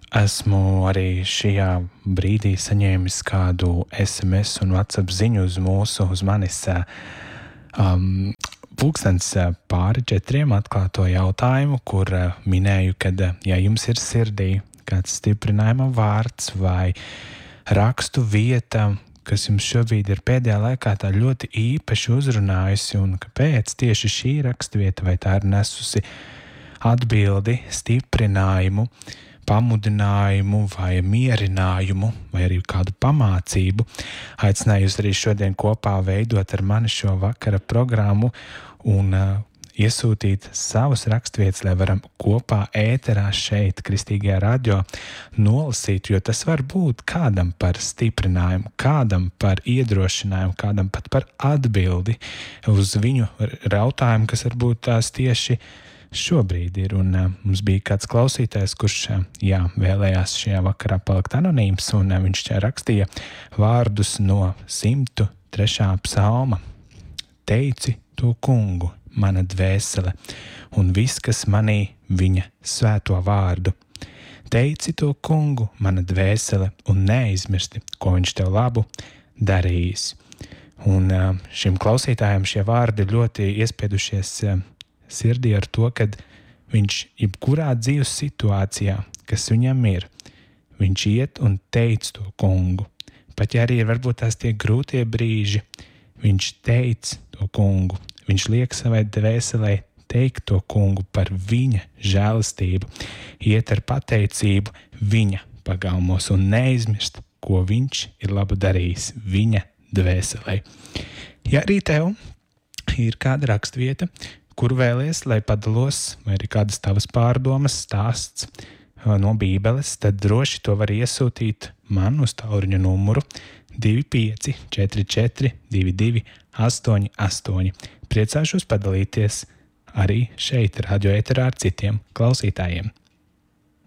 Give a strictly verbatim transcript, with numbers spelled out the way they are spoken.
Esmu arī šajā brīdī saņēmis kādu S M S un WhatsApp ziņu uz mūsu, uz manis um, pulkstens pāri četriem atklāto jautājumu, kur uh, minēju, ka, ja jums ir sirdī kāds stiprinājuma vārds vai rakstu vieta, kas jums šobrīd ir pēdējā laikā tā ļoti īpaši uzrunājusi, un kāpēc tieši šī rakstvieta, vai tā ir nesusi atbildi, stiprinājumu, pamudinājumu vai mierinājumu, vai arī kādu pamācību, aicināju jūs arī šodien kopā veidot ar mani šo vakara programmu un uh, iesūtīt savus rakstvietas, lai varam kopā ēterā šeit, Kristīgajā radio, nolasīt, jo tas var būt kādam par stiprinājumu, kādam par iedrošinājumu, kādam pat par atbildi uz viņu jautājumu, kas varbūt tās tieši šobrīd ir. Un uh, mums bija kāds klausītājs, kurš uh, jā, vēlējās šajā vakarā palikt anonīms, un uh, viņš rakstīja vārdus no simt trešā psalma. Teici to kungu, mana dvēsele, un viss, kas manī viņa svēto vārdu. Teici to kungu, mana dvēsele, un neaizmirsti, ko viņš tev labu darījis. Un uh, šim klausītājam šie vārdi ļoti iespiedušies uh, sirdī ar to, ka viņš jebkurā dzīves situācijā, kas viņam ir, viņš iet un teic to kungu. Pat ja arī ir varbūt tās tie grūtie brīži, viņš teic to kungu. Viņš liek savai dvēselē teikt to kungu par viņa žēlastību, iet ar pateicību viņa pagalmos un neaizmirst, ko viņš ir labu darījis viņa dvēselē. Ja arī tev ir kāda rakstvieta, kuru vēlies, lai padalos, vai arī kādas tavas pārdomas, stāsts no Bībeles, tad droši to var iesūtīt man uz tālruņa numuru divi pieci četri četri divi divi astoņi astoņi. Priecāšos padalīties arī šeit radio ēterā ar citiem klausītājiem.